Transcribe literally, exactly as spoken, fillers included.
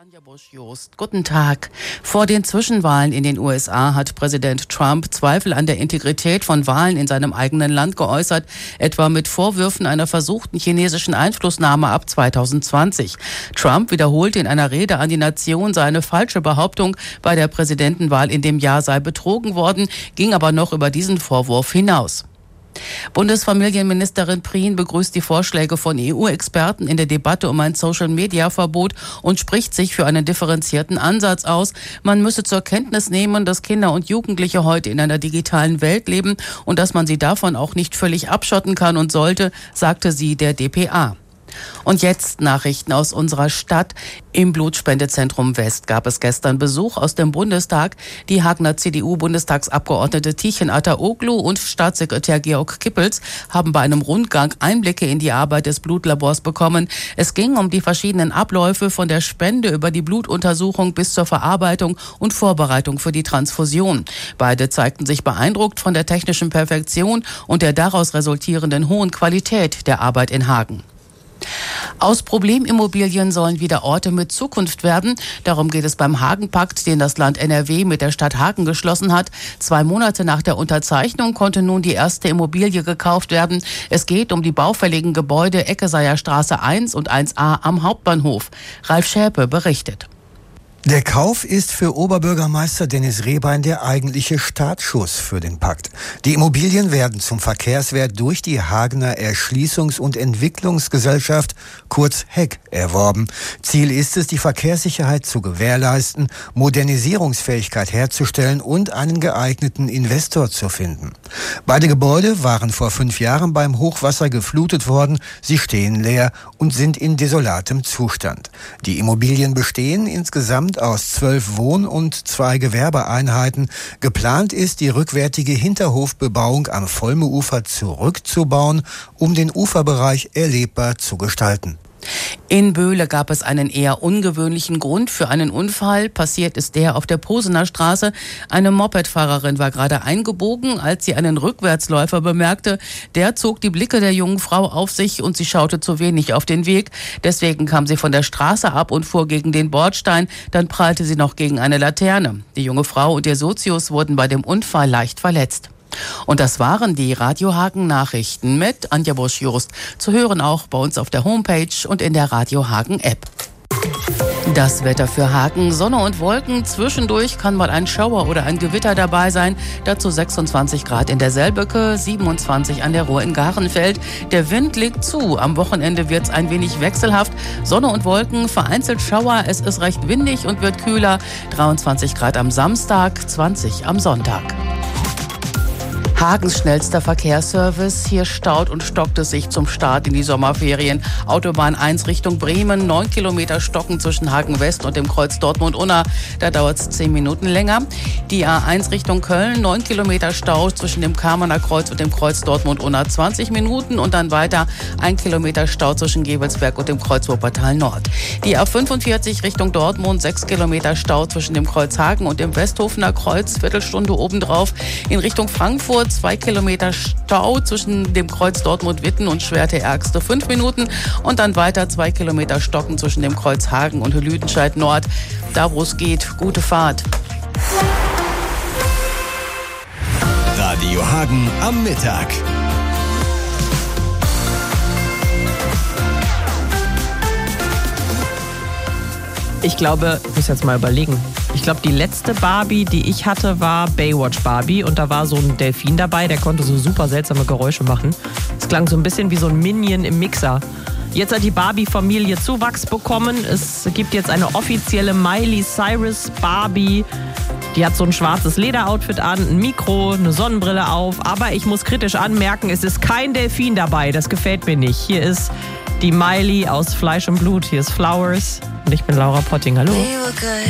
Anja Busch-Jost. Guten Tag. Vor den Zwischenwahlen in den U S A hat Präsident Trump Zweifel an der Integrität von Wahlen in seinem eigenen Land geäußert, etwa mit Vorwürfen einer versuchten chinesischen Einflussnahme ab zwanzig zwanzig. Trump wiederholte in einer Rede an die Nation seine falsche Behauptung, bei der Präsidentenwahl in dem Jahr sei betrogen worden, ging aber noch über diesen Vorwurf hinaus. Bundesfamilienministerin Prien begrüßt die Vorschläge von E U-Experten in der Debatte um ein Social-Media-Verbot und spricht sich für einen differenzierten Ansatz aus. Man müsse zur Kenntnis nehmen, dass Kinder und Jugendliche heute in einer digitalen Welt leben und dass man sie davon auch nicht völlig abschotten kann und sollte, sagte sie der D P A. Und jetzt Nachrichten aus unserer Stadt. Im Blutspendezentrum West gab es gestern Besuch aus dem Bundestag. Die Hagener C D U-Bundestagsabgeordnete Tichen Ataoglu und Staatssekretär Georg Kippels haben bei einem Rundgang Einblicke in die Arbeit des Blutlabors bekommen. Es ging um die verschiedenen Abläufe von der Spende über die Blutuntersuchung bis zur Verarbeitung und Vorbereitung für die Transfusion. Beide zeigten sich beeindruckt von der technischen Perfektion und der daraus resultierenden hohen Qualität der Arbeit in Hagen. Aus Problemimmobilien sollen wieder Orte mit Zukunft werden. Darum geht es beim Hagenpakt, den das Land N R W mit der Stadt Hagen geschlossen hat. Zwei Monate nach der Unterzeichnung konnte nun die erste Immobilie gekauft werden. Es geht um die baufälligen Gebäude Eckeseyer Straße eins und eins a am Hauptbahnhof. Ralf Schäpe berichtet. Der Kauf ist für Oberbürgermeister Dennis Rehbein der eigentliche Startschuss für den Pakt. Die Immobilien werden zum Verkehrswert durch die Hagener Erschließungs- und Entwicklungsgesellschaft, kurz H E G, erworben. Ziel ist es, die Verkehrssicherheit zu gewährleisten, Modernisierungsfähigkeit herzustellen und einen geeigneten Investor zu finden. Beide Gebäude waren vor fünf Jahren beim Hochwasser geflutet worden. Sie stehen leer und sind in desolatem Zustand. Die Immobilien bestehen insgesamt aus zwölf Wohn- und zwei Gewerbeeinheiten. Geplant ist, die rückwärtige Hinterhofbebauung am Volmeufer zurückzubauen, um den Uferbereich erlebbar zu gestalten. In Böhle gab es einen eher ungewöhnlichen Grund für einen Unfall. Passiert ist der auf der Posener Straße. Eine Mopedfahrerin war gerade eingebogen, als sie einen Rückwärtsläufer bemerkte. Der zog die Blicke der jungen Frau auf sich und sie schaute zu wenig auf den Weg. Deswegen kam sie von der Straße ab und fuhr gegen den Bordstein. Dann prallte sie noch gegen eine Laterne. Die junge Frau und ihr Sozius wurden bei dem Unfall leicht verletzt. Und das waren die Radio Hagen Nachrichten mit Anja Busch-Jost. Zu hören auch bei uns auf der Homepage und in der Radio Hagen App. Das Wetter für Hagen: Sonne und Wolken. Zwischendurch kann mal ein Schauer oder ein Gewitter dabei sein. Dazu sechsundzwanzig Grad in der Selböcke, siebenundzwanzig an der Ruhr in Garenfeld. Der Wind legt zu. Am Wochenende wird es ein wenig wechselhaft. Sonne und Wolken, vereinzelt Schauer. Es ist recht windig und wird kühler. dreiundzwanzig Grad am Samstag, zwanzig am Sonntag. Hagens schnellster Verkehrsservice. Hier staut und stockt es sich zum Start in die Sommerferien. Autobahn eins Richtung Bremen, neun Kilometer Stocken zwischen Hagen West und dem Kreuz Dortmund-Unna. Da dauert es zehn Minuten länger. Die A eins Richtung Köln, neun Kilometer Stau zwischen dem Kamener Kreuz und dem Kreuz Dortmund-Unna, zwanzig Minuten. Und dann weiter ein Kilometer Stau zwischen Gevelsberg und dem Kreuz Wuppertal Nord. Die A fünfundvierzig Richtung Dortmund, sechs Kilometer Stau zwischen dem Kreuz Hagen und dem Westhofener Kreuz, Viertelstunde obendrauf. In Richtung Frankfurt zwei Kilometer Stau zwischen dem Kreuz Dortmund-Witten und Schwerte-Ärgste, fünf Minuten. Und dann weiter zwei Kilometer Stocken zwischen dem Kreuz Hagen und Lüdenscheid Nord. Da, wo es geht, gute Fahrt. Radio Hagen am Mittag. Ich glaube, ich muss jetzt mal überlegen. Ich glaube, die letzte Barbie, die ich hatte, war Baywatch Barbie. Und da war so ein Delfin dabei, der konnte so super seltsame Geräusche machen. Es klang so ein bisschen wie so ein Minion im Mixer. Jetzt hat die Barbie-Familie Zuwachs bekommen. Es gibt jetzt eine offizielle Miley Cyrus Barbie. Die hat so ein schwarzes Lederoutfit an, ein Mikro, eine Sonnenbrille auf. Aber ich muss kritisch anmerken, es ist kein Delfin dabei. Das gefällt mir nicht. Hier ist die Miley aus Fleisch und Blut. Hier ist Flowers. Und ich bin Laura Potting. Hallo.